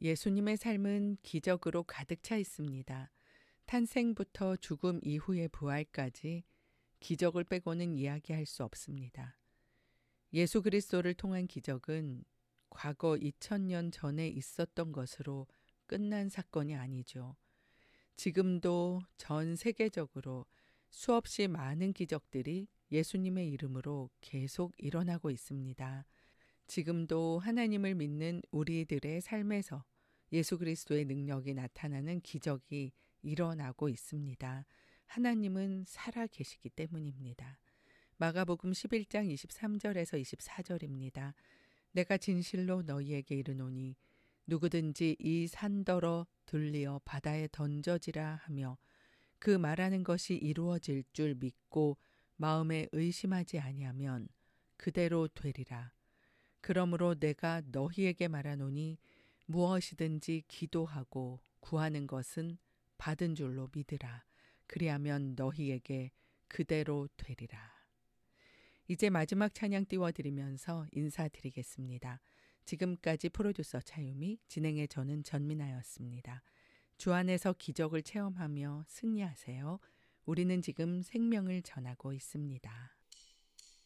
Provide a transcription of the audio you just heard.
예수님의 삶은 기적으로 가득 차 있습니다. 탄생부터 죽음 이후의 부활까지 기적을 빼고는 이야기할 수 없습니다. 예수 그리스도를 통한 기적은 과거 2000년 전에 있었던 것으로 끝난 사건이 아니죠. 지금도 전 세계적으로 수없이 많은 기적들이 예수님의 이름으로 계속 일어나고 있습니다. 지금도 하나님을 믿는 우리들의 삶에서 예수 그리스도의 능력이 나타나는 기적이 일어나고 있습니다. 하나님은 살아 계시기 때문입니다. 마가복음 11장 23절에서 24절입니다. 내가 진실로 너희에게 이르노니 누구든지 이 산더러 들리어 바다에 던져지라 하며 그 말하는 것이 이루어질 줄 믿고 마음에 의심하지 아니하면 그대로 되리라. 그러므로 내가 너희에게 말하노니 무엇이든지 기도하고 구하는 것은 받은 줄로 믿으라. 그리하면 너희에게 그대로 되리라. 이제 마지막 찬양 띄워드리면서 인사드리겠습니다. 지금까지 프로듀서 차유미, 진행의 저는 전민아였습니다. 주 안에서 기적을 체험하며 승리하세요. 우리는 지금 생명을 전하고 있습니다.